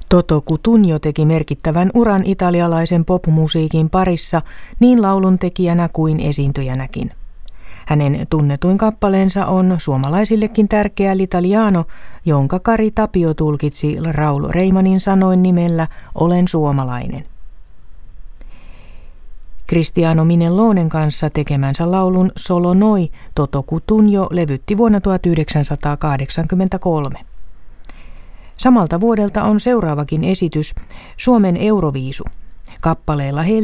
Toto Cutugno teki merkittävän uran italialaisen popmusiikin parissa niin lauluntekijänä kuin esiintyjänäkin. Hänen tunnetuin kappaleensa on suomalaisillekin tärkeä L'Italiano, jonka Kari Tapio tulkitsi Raul Reimanin sanoin nimellä Olen suomalainen. Cristiano Minellonen kanssa tekemänsä laulun Solo Noi Toto Cutugno levytti vuonna 1983. Samalta vuodelta on seuraavakin esitys, Suomen Euroviisu. Kappaleella